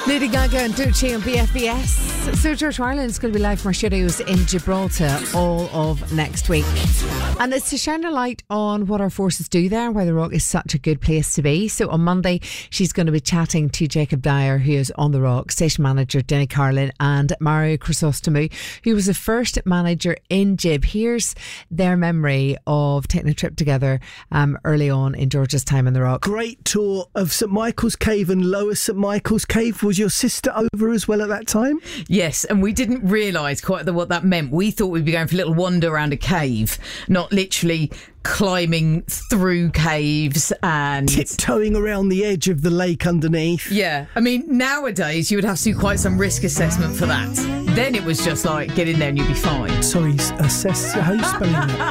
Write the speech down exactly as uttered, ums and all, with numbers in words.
Lady Gaga and Ducci on B F B S. So George Ireland is going to be live from our studios in Gibraltar all of next week. And it's to shine a light on what our forces do there and why the Rock is such a good place to be. So on Monday, she's going to be chatting to Jacob Dyer, who is on the Rock, station manager Denny Carlin, and Mario Chrysostomou, who was the first manager in Gib. Here's their memory of taking a trip together um, early on in George's time in the Rock. Great tour of St Michael's Cave and Lower St Michael's Cave. Was your sister over as well at that time? Yes, and we didn't realise quite the, what that meant. We thought we'd be going for a little wander around a cave, not literally climbing through caves and tiptoeing around the edge of the lake underneath. Yeah, I mean, nowadays you would have to do quite some risk assessment for that. Then it was just like, get in there and you'll be fine. Sorry, assess, how are you spelling that?